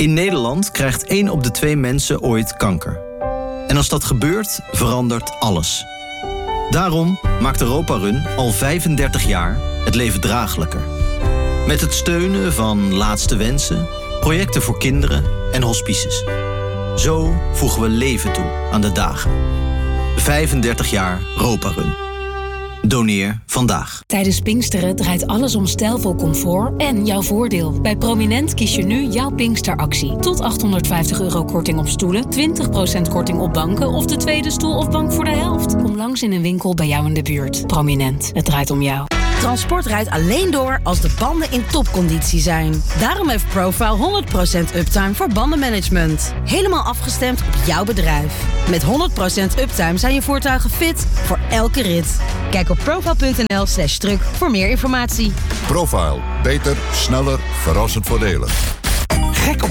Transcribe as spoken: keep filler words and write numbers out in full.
In Nederland krijgt één op de twee mensen ooit kanker. En als dat gebeurt, verandert alles. Daarom maakt Europa Run al vijfendertig jaar het leven draaglijker. Met het steunen van Laatste Wensen, projecten voor kinderen en hospices. Zo voegen we leven toe aan de dagen. vijfendertig jaar Europa Run. Doneer vandaag. Tijdens Pinksteren draait alles om stijlvol comfort en jouw voordeel. Bij Prominent kies je nu jouw Pinksteractie. Tot achthonderdvijftig euro korting op stoelen, twintig procent korting op banken of de tweede stoel of bank voor de helft. Kom langs in een winkel bij jou in de buurt. Prominent, het draait om jou. Transport rijdt alleen door als de banden in topconditie zijn. Daarom heeft Profile honderd procent uptime voor bandenmanagement. Helemaal afgestemd op jouw bedrijf. Met honderd procent uptime zijn je voertuigen fit voor elke rit. Kijk op profile punt n l slash truck voor meer informatie. Profile. Beter, sneller, verrassend voordelig. Gek op